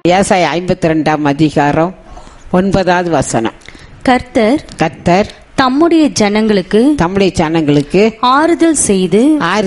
ஏசாயா 52 அதிகாரம் 9வது வசனம். கர்த்தர் தம்முடைய ஜனங்களுக்கு ஆறுதல் செய்து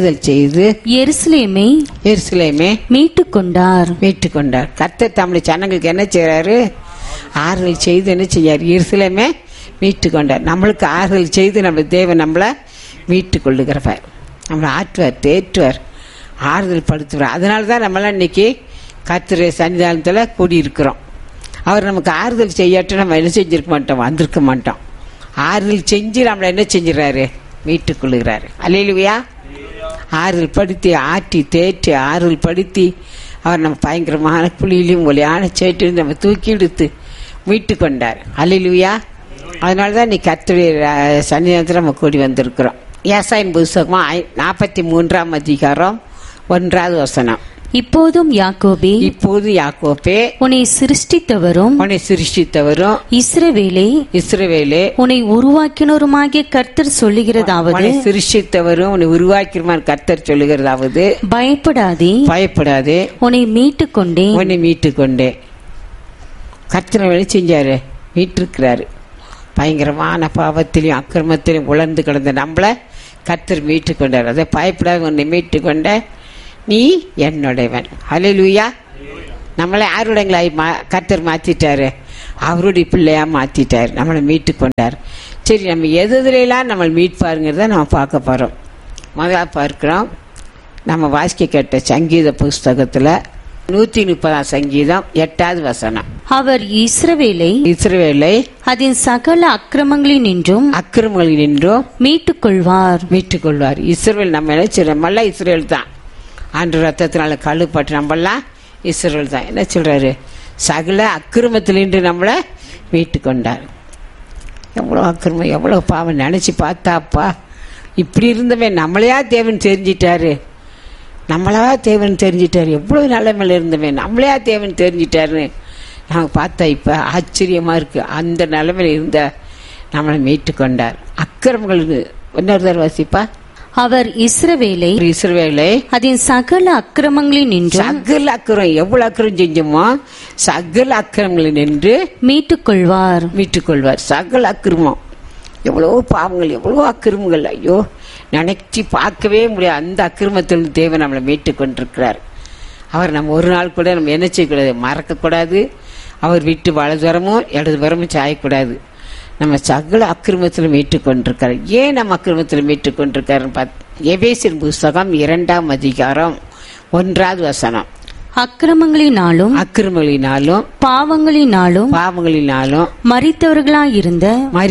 எருசலேமை மீட்டுக் கொண்டார். கர்த்தர் தம்முடைய ஜனங்களுக்கு என்ன செய்யறாரு? ஆறுதல் செய்து என்ன செய்யாரு? எருசலேமை மீட்டு கொண்டார். நம்மளுக்கு ஆறுதல் செய்து நம்ம தேவன் நம்மளை மீட்டு கொள்ளுகிறவர், நம்மளை ஆற்றுவார், தேற்றுவார், ஆறுதல் படுத்துவார். அதனால தான் நம்மளாம் இன்னைக்கு கர்த்தருடைய சன்னிதானத்தில் கூடியிருக்கிறோம். அவர் நமக்கு ஆறுதல் செய்யாட்டு நம்ம என்ன செஞ்சிருக்க மாட்டோம், வந்திருக்க மாட்டோம். ஆறுதல் செஞ்சு நம்மளை என்ன செஞ்சிடறாரு? மீட்டுக் கொள்ளுகிறாரு. அல்லேலூயா. ஆறுதல் படுத்தி ஆற்றி தேற்றி ஆறுதல் படுத்தி அவர் நம்ம பயங்கரமான குழியிலையும் ஒலியான சேட்டு நம்ம தூக்கி எடுத்து மீட்டு கொண்டார். அல்லேலூயா. அதனால தான் நீ கர்த்தருடைய சன்னிதானத்தில் நம்ம கூடி வந்திருக்கிறோம். ஏசாயின் புத்தகம் 43 அதிகாரம் 1வது வசனம். இப்போதும் யாக்கோபே, உன்னை சிருஷ்டித்தவரும் இஸ்ரவேலே உன்னை உருவாக்கினருமாகிய கர்த்தர் சொல்லுகிறதாவது, சிருஷ்டித்தவரும் உன்னை உருவாக்கினருமான கர்த்தர் சொல்லுகிறதாவது, பயப்படாதே உன்னை மீட்டுக் கொண்டேன். கர்த்தர் வேலை செஞ்சாரு, மீட்டிருக்கிறாரு. பயங்கரமான பாவத்திலையும் அக்கிரமத்திலையும் உலர்ந்து கிடந்த நம்மளை கர்த்தர் மீட்டு கொண்டார். அதை பயப்படாத உன்னை மீட்டு கொண்ட நீ என்னுடையவன். அல்லேலூயா. நம்மளை யாருடையங்களாய் கர்த்தர் மாற்றிட்டாரு? அவருடைய பிள்ளையா மாற்றிட்டார், நம்மளை மீட்டு கொண்டார். சரி, நம்ம எதுலாம் நம்ம மீட்பாருங்கிறத நம்ம பார்க்க போகிறோம். முதல்ல பார்க்கிறோம், நம்ம வாசிக்க கேட்ட சங்கீத புஸ்தகத்தில் 130 சங்கீதம் 8வது வசனம். அவர் இஸ்ரவேலை அதன் சகல அக்கிரமங்களினின்றும் மீட்டுக் கொள்வார். இஸ்ரவேல் நம்ம நம்மள இஸ்ரவேல் தான். ஆண்டு ரத்தத்தினால கழுப்பட்டு நம்மளாம் இஸ்ரவேல் தான். என்ன சொல்றாரு? சகல அக்கிரமத்திலின்று நம்மளை மீட்டு கொண்டார். எவ்வளோ அக்கிரமம், எவ்வளோ பாவம் நினைச்சு பார்த்தாப்பா. இப்படி இருந்தவன் நம்மளையா தேவன் தெரிஞ்சிட்டாரு, எவ்வளோ நிலைமையில இருந்தவன் நம்மளையா தேவன் தெரிஞ்சிட்டாருன்னு நாங்கள் பார்த்தா இப்போ ஆச்சரியமா இருக்கு. அந்த நிலைமையில இருந்த நம்மளை மீட்டு கொண்டார். அக்கிரமங்களுக்கு இன்னொரு வாசிப்பா. அவர் இஸ்ரவேலை அதன் சகல அக்கிரமங்களினின்றும், சகல அக்கிரம், எவ்வளவு அக்கிரம் செஞ்சோமோ சகல அக்கிரமங்களில் நின்று மீட்டுக் கொள்வார். சகல அக்கிரமம், எவ்வளவு பாவங்கள், எவ்வளவு அக்கிரமங்கள், ஐயோ நினைச்சு பார்க்கவே முடியாது. அந்த அக்கிரமத்தில் தேவன் நம்மளை மீட்டு கொண்டிருக்கிறார். அவர் நம்ம ஒரு நாள் கூட நம்ம என்ன செய்யக்கூடாது? மறக்கக்கூடாது. அவர் விட்டு வலதுவரமும் இடதுவரமும் சாயக்கூடாது. நம்ம சகல அக்கிரமத்தில் மீட்டு கொண்டிருக்காரு. ஏன் நம்ம அக்கிரமத்தில் மீட்டு கொண்டிருக்காருன்னு பார்த்து எபேசியர் புஸ்தகம் 2 அதிகாரம் 1வது வசனம். அக்கிரமங்களினாலும் பாவங்களினாலும் மரித்தவர்களாயிருந்த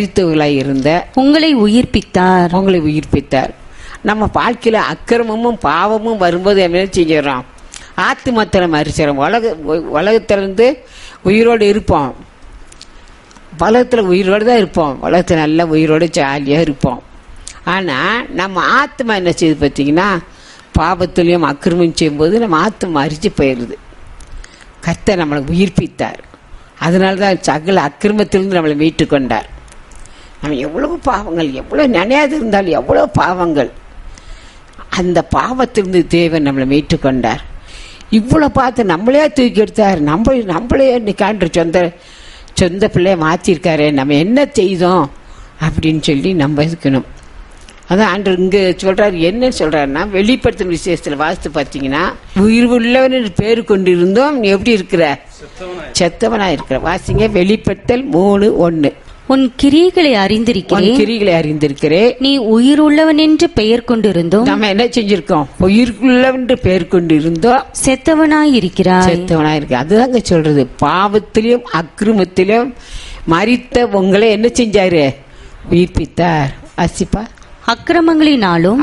உங்களை உயிர்ப்பித்தார். நம்ம வாழ்க்கையில அக்கிரமமும் பாவமும் வரும்போது என்ன செஞ்சிடறோம்? ஆத்துமத்தில மறிச்சிடறோம். உலகத்திலிருந்து உயிரோடு இருப்போம், உலகத்தில் உயிரோடு தான் இருப்போம், உலகத்தில் நல்ல உயிரோடு ஜாலியாக இருப்போம். ஆனால் நம்ம ஆத்மா என்ன செய்யுது பார்த்தீங்கன்னா, பாவத்திலையும் அக்கிரமம் செய்யும்போது நம்ம ஆத்மா மறிச்சு போயிடுது. கர்த்தர் நம்மளை உயிர்ப்பித்தார். அதனால தான் சகல அக்கிரமத்திலிருந்து நம்மளை மீட்டு கொண்டார். நம்ம எவ்வளவு பாவங்கள், எவ்வளோ நினையாது இருந்தாலும் எவ்வளோ பாவங்கள், அந்த பாவத்திலிருந்து தேவன் நம்மளை மீட்டு கொண்டார். இவ்வளோ பார்த்து நம்மளே தூக்கி எடுத்தார். நம்மளே இன்னைக்கு சொந்த பிள்ளைய மாற்றிருக்காரு. நம்ம என்ன செய்தோம் அப்படின்னு சொல்லி நம்ம இருக்கணும். அதான் ஆண்டு இங்கே சொல்றாரு. என்ன சொல்றாருன்னா, வெளிப்படுத்தும் விசேஷத்தில் வாசித்து பார்த்தீங்கன்னா, உயிர் உள்ளவன் பேரு கொண்டு இருந்தோம், எப்படி இருக்கிற? செத்தவனா இருக்கிற. வாசிங்க வெளிப்படுத்தல் 3:1. உன் கிரியைகளை அறிந்திருக்கிறேன். நீ உயிர் உள்ளவன் என்று பெயர் கொண்டிருந்தோம். நம்ம என்ன செஞ்சிருக்கோம்? உயிர் உள்ளவன் என்று பெயர் கொண்டிருந்தோம், செத்தவனாயிருக்கிறாய். அதுதாங்க சொல்றது. பாவத்திலும் அக்கிரமத்திலும் மரித்த உங்களை என்ன செஞ்சாரு? உயிர்ப்பித்தார். அசிப்பா. அக்கிரமங்களினாலும்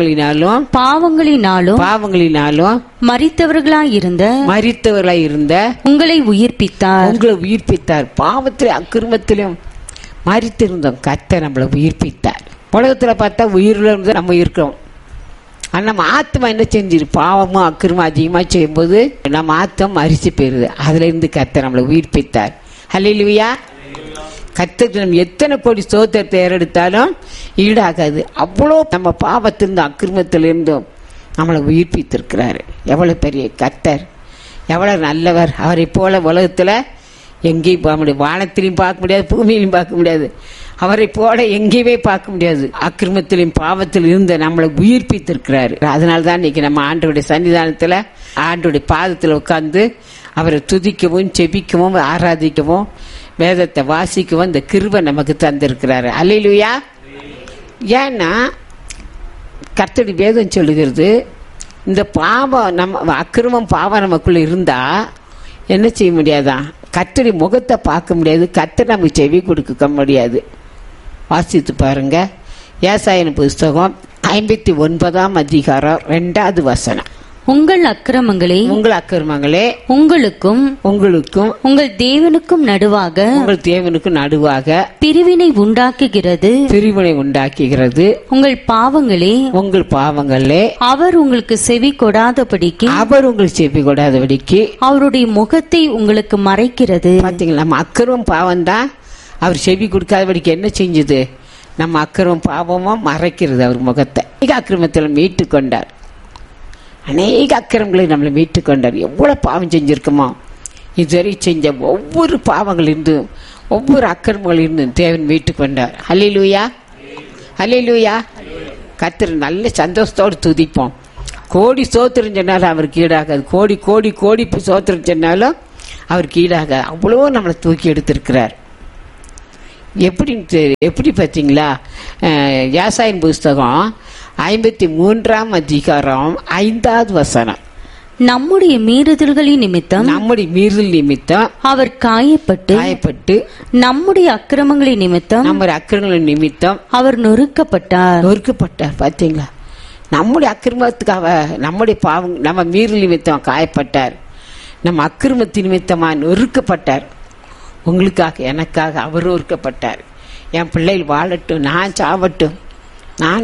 பாவங்களினாலும் மரித்தவர்களாயிருந்த உங்களை உயிர்ப்பித்தார். பாவத்திலும் அக்கிரமத்திலும் மரித்திருந்தோம், கர்த்தர் நம்மளை உயிர்ப்பித்தார். உலகத்துல பார்த்தா உயிரில் இருந்து நம்ம இருக்கிறோம். ஆனால் நம்ம ஆத்மா என்ன செஞ்சிரு? பாவமும் அக்கிரமும் அதிகமாக செய்யும்போது நம்ம ஆத்மா மரிச்சு போயிருது. அதுல இருந்து கர்த்தர் நம்மளை உயிர்ப்பித்தார். ஹல்லேலூயா. கர்த்தருக்கு நம்ம எத்தனை கோடி ஸ்தோத்திரத்தை ஏறெடுத்தாலும் ஈடாகாது. அவ்வளோ நம்ம பாவத்திலிருந்தும் அக்கிரமத்திலிருந்தும் நம்மளை உயிர்ப்பித்திருக்கிறாரு. எவ்வளவு பெரிய கர்த்தர், எவ்வளவு நல்லவர். அவரை போல உலகத்துல எங்கேயும் போக முடியாது. வானத்திலையும் பார்க்க முடியாது, பூமியிலையும் பார்க்க முடியாது. அவரை போல எங்கேயுமே பார்க்க முடியாது. அக்கிரமத்திலும் பாவத்தில் இருந்த நம்மளை உயிர்ப்பித்திருக்கிறாரு. அதனாலதான் இன்னைக்கு நம்ம ஆண்டவருடைய சன்னிதானத்துல ஆண்டவருடைய பாதத்துல உட்கார்ந்து அவரை துதிக்கவும் செபிக்கவும் ஆராதிக்கவும் வேதத்தை வாசிக்கவும் இந்த கிருபை நமக்கு தந்திருக்கிறாரு. அல்லேலூயா. ஏன்னா கர்த்தருடைய வேதம் சொல்லுகிறது, இந்த பாவம் நம்ம அக்கிரமம் பாவம் நமக்குள்ள இருந்தா என்ன செய்ய முடியாதான்? கர்த்தருடைய முகத்தை பார்க்க முடியாது, கர்த்தர் நமக்கு செவி கொடுக்க முடியாது. வாசித்து பாருங்க, ஏசாயன் புஸ்தகம் 59 அதிகாரம் 2வது வசனம். உங்கள் அக்கிரமங்களே உங்களுக்கும் உங்கள் தேவனுக்கும் நடுவாக பிரிவினை உண்டாக்குகிறது. உங்கள் பாவங்களே அவர் உங்களுக்கு செவி கொடாதபடிக்கு அவருடைய முகத்தை உங்களுக்கு மறைக்கிறது. பாத்தீங்களா, நம்ம அக்கிரமம் பாவம் தான் அவர் செவி கொடுக்காதபடிக்கு என்ன செஞ்சது? நம்ம அக்கிரமம் பாவமும் மறைக்கிறது அவர் முகத்தை. அக்கிரமத்தில் மீட்டு கொண்டார். அநேக அக்கிரமங்களை நம்மளை மீட்டு கொண்டார். எவ்வளவு பாவம் செஞ்சிருக்குமோ, இதுவரை செஞ்ச ஒவ்வொரு பாவங்களிலிருந்தும் ஒவ்வொரு அக்கிரமங்களிலிருந்தும் தேவன் மீட்டு கொண்டார். அல்லேலூயா, அல்லேலூயா. கர்த்தர் நல்ல சந்தோஷத்தோடு துதிப்போம். கோடி சோத்திரம் சொன்னாலும் அவருக்கு ஈடாகாது. கோடி கோடி கோடி சோத்திரம் சொன்னாலும் அவருக்கு ஈடாகாது. அவ்வளோ நம்மளை தூக்கி எடுத்திருக்கிறார். எப்படி பார்த்தீங்களா? ஏசாயின் புஸ்தகம் 53 அதிகாரம் 5வது வசனம். நம்முடைய மீறுதல்களின் நிமித்தம் அவர் காயப்பட்டு நம்முடைய அக்கிரமங்களின் நிமித்தம் அவர் நொறுக்கப்பட்டார். பாத்தீங்களா, நம்முடைய அக்கிரமத்துக்காக, நம்முடைய பாவம், நம்ம மீறல் நிமித்தம் காயப்பட்டார். நம்ம அக்கிரமத்தின் நிமித்தமா நொறுக்கப்பட்டார். உங்களுக்காக எனக்காக அவர் நொறுக்கப்பட்டார். என் பிள்ளைகள் வாழட்டும், நான் சாவட்டும், நான்